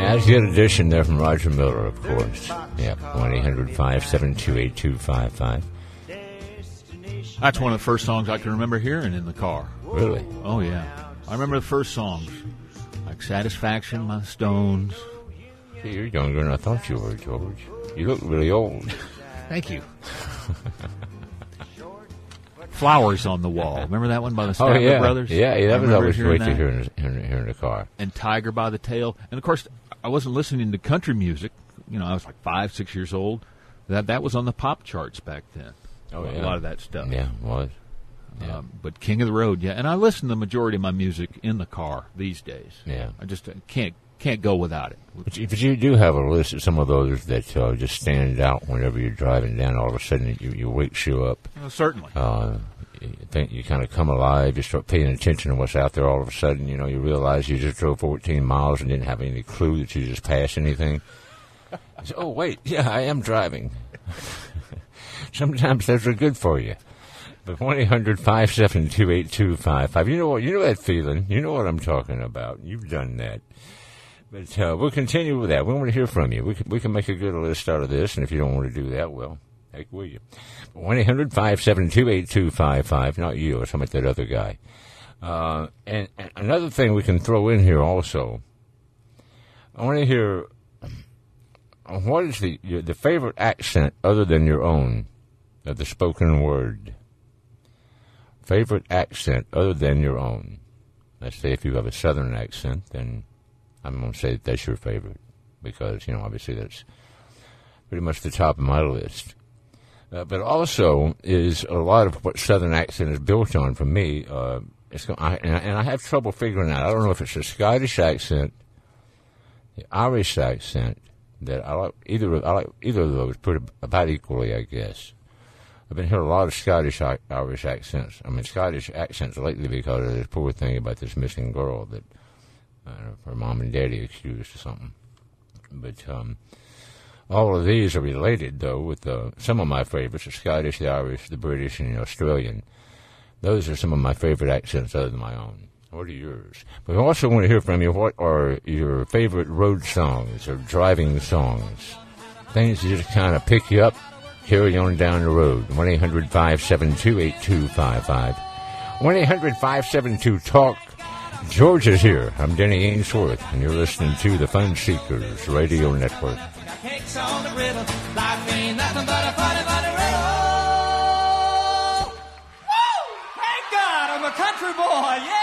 As yet edition there from Roger Miller, of course. Yeah, 1-800-572-8255. That's one of the first songs I can remember hearing in the car. Really? Oh, yeah. I remember the first songs, like Satisfaction by the Stones. See, you're younger than I thought you were, George. You look really old. Thank you. Flowers on the Wall. Remember that one by the Statler Brothers? Yeah, that was always great to hear in the car. And Tiger by the Tail. And, of course, I wasn't listening to country music. You know, I was like 5, 6 years old. That was on the pop charts back then. Oh, yeah. A lot of that stuff. Yeah, it was. Yeah. But King of the Road, yeah. And I listen to the majority of my music in the car these days. Yeah. I just can't go without it. But you do have a list of some of those that just stand out whenever you're driving down. All of a sudden, you wakes you up. Certainly. You think you kind of come alive. You start paying attention to what's out there. All of a sudden, you realize you just drove 14 miles and didn't have any clue that you just passed anything. Say, oh, wait, yeah, I am driving. Sometimes those are good for you. But 1-800-572-8255. You know what? You know that feeling. You know what I'm talking about. You've done that. But we'll continue with that. We want to hear from you. We can make a good list out of this, and if you don't want to do that, well, heck will you. 1-800-572-8255. Not you. It's about that other guy. And another thing we can throw in here also. I want to hear what is the favorite accent other than your own of the spoken word. Favorite accent other than your own. Let's say if you have a southern accent, then I'm going to say that's your favorite because, obviously that's pretty much the top of my list. But also is a lot of what southern accent is built on for me. And I have trouble figuring out. I don't know if it's a Scottish accent, the Irish accent, that I like either of those pretty about equally, I guess. I've been hearing a lot of Scottish Irish accents. I mean, Scottish accents lately because of this poor thing about this missing girl that her mom and daddy accused of something. But all of these are related, though, with some of my favorites, the Scottish, the Irish, the British, and the Australian. Those are some of my favorite accents other than my own. What are yours? But I also want to hear from you, what are your favorite road songs or driving songs? Things that just kind of pick you up, carry on down the road. 1-800-572-8255. 1-800-572-TALK. George is here. I'm Denny Ainsworth, and you're listening to the Fun Seekers Radio Network. Cakes on the riddle, life ain't nothing but a funny, funny riddle. Woo! Thank God I'm a country boy, yeah!